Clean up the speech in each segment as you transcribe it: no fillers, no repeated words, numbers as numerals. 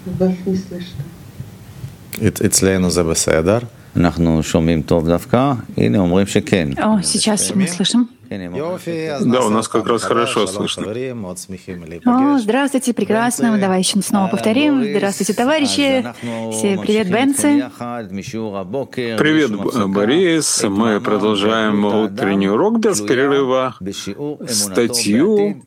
אצלנו זה בסדר. אנחנו שומעים טוב דווקא. הנה, אומרים שכן. О, сейчас мы слышим. Да, у нас как раз хорошо слышно. О, здравствуйте, прекрасно. Давай еще снова повторим. Здравствуйте, товарищи. Все привет, Бенцы. Привет, Борис. Мы продолжаем утренний урок без перерыва. Статью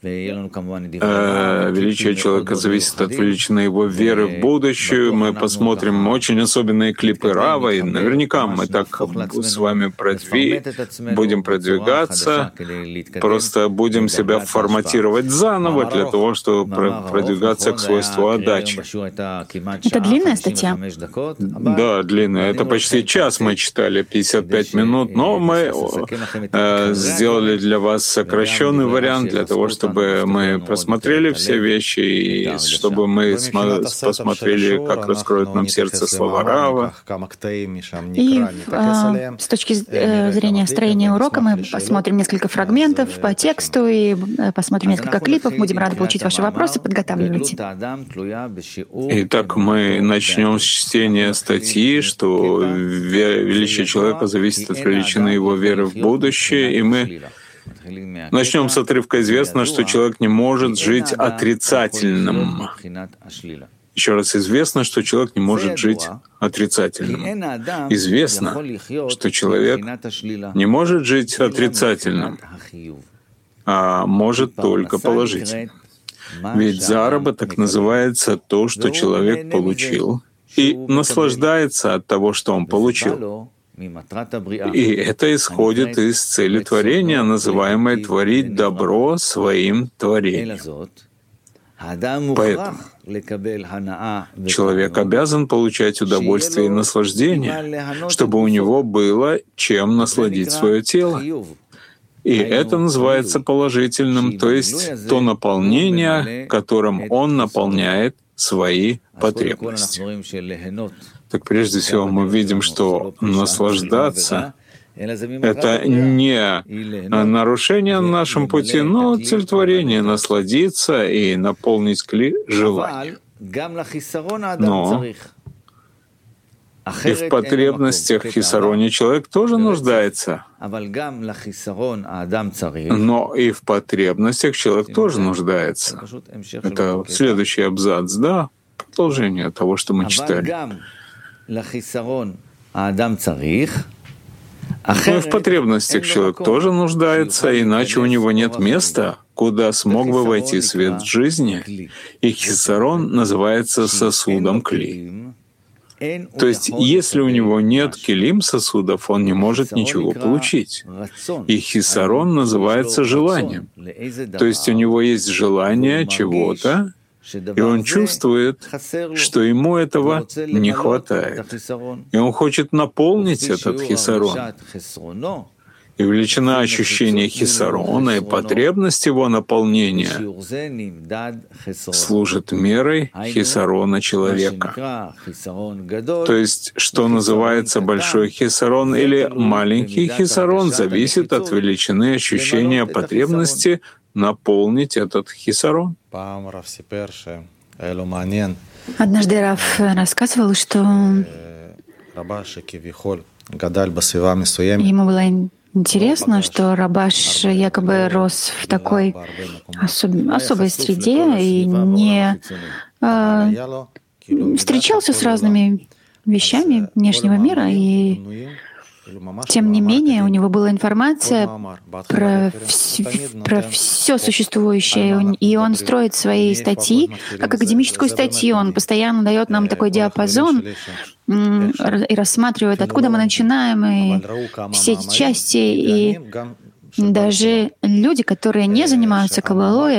«Величие человека зависит от величины его веры в будущее». Мы посмотрим очень особенные клипы Рава, и наверняка мы так с вами будем продвигаться, просто будем себя форматировать заново для того, чтобы продвигаться к свойству отдачи. Это длинная статья? Да, длинная. Это почти час мы читали, 55 минут, но мы сделали для вас сокращенный вариант для того, чтобы мы просмотрели все вещи, и чтобы мы посмотрели, как раскроют нам сердце слова Рава. И с точки зрения строения урока мы посмотрим несколько фрагментов по тексту и посмотрим несколько клипов. Будем рады получить ваши вопросы, подготавливайте. Итак, мы начнем с чтения статьи, что величие человека зависит от величины его веры в будущее, и мы начнем с отрывка. Известно, что человек не может жить отрицательным. Еще раз, известно, что человек не может жить отрицательным. Известно, что человек не может жить отрицательным, а может только положительным. Ведь заработок называется то, что человек получил, и наслаждается от того, что он получил. И это исходит из цели творения, называемой «творить добро своим творением». Поэтому человек обязан получать удовольствие и наслаждение, чтобы у него было чем насладить свое тело. И это называется положительным, то есть то наполнение, которым он наполняет свои потребности. Так прежде всего мы видим, что наслаждаться — это не нарушение на нашем пути, но цель творения — насладиться и наполнить желанием. Но и в потребностях хисароне человек тоже нуждается. Но и в потребностях человек тоже нуждается. Это следующий абзац, да? Продолжение того, что мы читали. Но и в потребностях человек тоже нуждается, иначе у него нет места, куда смог бы войти свет жизни. И хисарон называется сосудом кли. То есть, если у него нет килим сосудов, он не может ничего получить. И хисарон называется желанием. То есть у него есть желание чего-то, и он чувствует, что ему этого не хватает. И он хочет наполнить этот хисарон. И величина ощущения хисарона и потребность его наполнения служит мерой хисарона человека. То есть, что называется большой хисарон или маленький хисарон, зависит от величины ощущения потребности наполнить этот хисарон. Однажды Рав рассказывал, что ему было интересно, что Рабаш якобы рос в такой особой среде и не встречался с разными вещами внешнего мира, и тем не менее у него была информация про все существующее, и он строит свои статьи как академическую статью. Он постоянно дает нам такой диапазон и рассматривает, откуда мы начинаем, и все эти части. И даже люди, которые не занимаются каббалой,